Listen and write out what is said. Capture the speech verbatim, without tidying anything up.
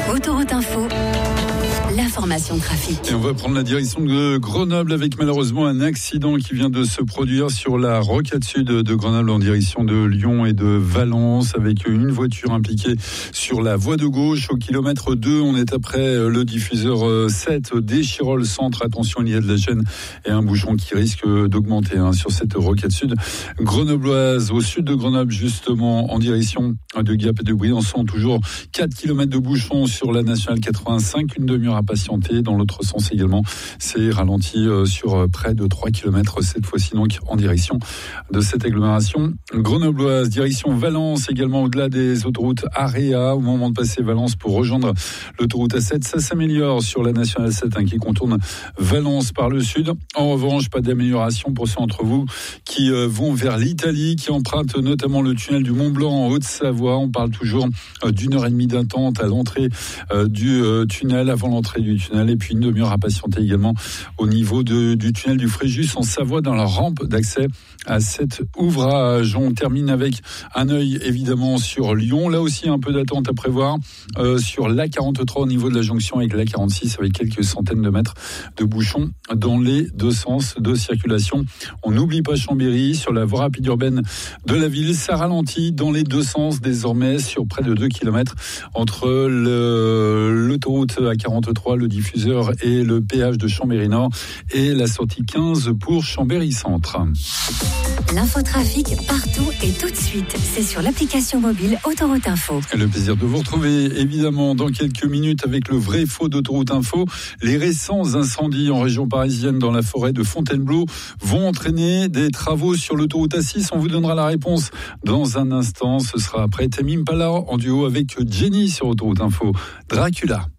Autoroute Info, l'information trafic. Et on va prendre la direction de Grenoble avec malheureusement un accident qui vient de se produire sur la rocade sud de Grenoble en direction de Lyon et de Valence avec une voiture impliquée sur la voie de gauche au kilomètre deux. On est après le diffuseur sept d'Échirolles Centre. Attention, il y a de la gêne et un bouchon qui risque d'augmenter hein, sur cette rocade sud grenobloise. Au sud de Grenoble, justement, en direction de Gap et de Briançon, toujours quatre kilomètres de bouchon sur la nationale quatre-vingt-cinq, une demi-heure à patienter. Dans l'autre sens également, c'est ralenti sur près de trois kilomètres, cette fois-ci donc en direction de cette agglomération grenobloise. Direction Valence également, au-delà des autoroutes Area, au moment de passer Valence pour rejoindre l'autoroute A sept. Ça s'améliore sur la nationale sept hein, qui contourne Valence par le sud. En revanche, pas d'amélioration pour ceux d'entre vous qui euh, vont vers l'Italie, qui empruntent notamment le tunnel du Mont-Blanc en Haute-Savoie. On parle toujours euh, d'une heure et demie d'attente à l'entrée euh, du euh, tunnel, avant l'entrée du tunnel, et puis une demi-heure à patienter également au niveau de, du tunnel du Fréjus en Savoie dans la rampe d'accès à cet ouvrage. On termine avec un œil évidemment sur Lyon. Là aussi un peu d'attente à prévoir euh, sur l'A quarante-trois au niveau de la jonction avec l'A quarante-six avec quelques centaines de mètres de bouchons dans les deux sens de circulation. On n'oublie pas Chambéry sur la voie rapide urbaine de la ville. Ça ralentit dans les deux sens désormais sur près de deux kilomètres entre le, l'autoroute A quarante-trois, le diffuseur et le péage de Chambéry-Nord et la sortie quinze pour Chambéry-Centre. L'infotrafic partout et tout de suite. C'est sur l'application mobile Autoroute Info. Le plaisir de vous retrouver évidemment dans quelques minutes avec le vrai faux d'Autoroute Info. Les récents incendies en région parisienne dans la forêt de Fontainebleau vont entraîner des travaux sur l'autoroute A six. On vous donnera la réponse dans un instant. Ce sera après Tame Impala en duo avec Jenny sur Autoroute Info. Dracula.